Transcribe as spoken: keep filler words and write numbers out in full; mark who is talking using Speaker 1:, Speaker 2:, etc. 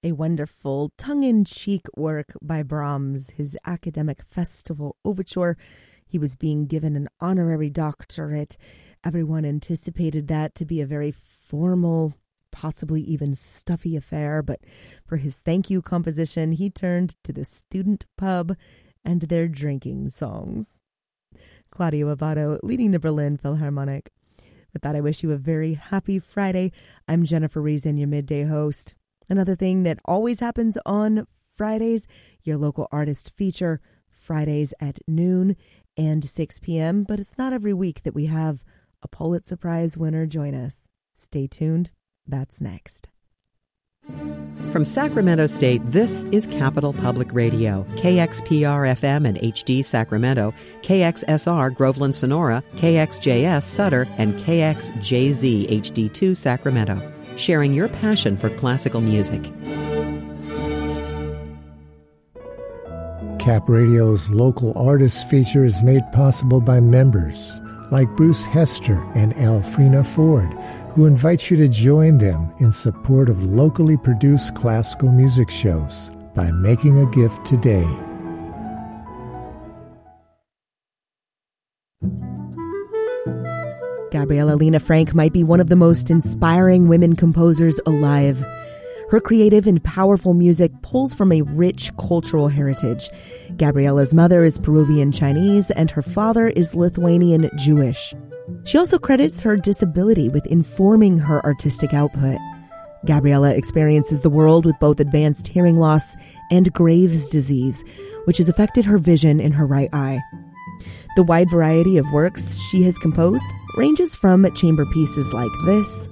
Speaker 1: A wonderful tongue-in-cheek work by Brahms, his academic festival overture. He was being given an honorary doctorate. Everyone anticipated that to be a very formal, possibly even stuffy affair, but for his thank you composition, he turned to the student pub and their drinking songs. Claudio Abbado leading the Berlin Philharmonic. With that, I wish you a very happy Friday. I'm Jennifer Reason, your midday host. Another thing that always happens on Fridays, your local artist feature, Fridays at noon and six p.m. But it's not every week that we have a Pulitzer Prize winner join us. Stay tuned. That's next.
Speaker 2: From Sacramento State, this is Capital Public Radio, K X P R F M and H D Sacramento, K X S R Groveland Sonora, K X J S Sutter, and K X J Z H D two Sacramento, sharing your passion for classical music.
Speaker 3: Cap Radio's local artist feature is made possible by members like Bruce Hester and Alfrena Ford, who invites you to join them in support of locally produced classical music shows by making a gift today.
Speaker 1: Gabriela Lena Frank might be one of the most inspiring women composers alive. Her creative and powerful music pulls from a rich cultural heritage. Gabriela's mother is Peruvian Chinese and her father is Lithuanian Jewish. She also credits her disability with informing her artistic output. Gabriela experiences the world with both advanced hearing loss and Graves' disease, which has affected her vision in her right eye. The wide variety of works she has composed ranges from chamber pieces like this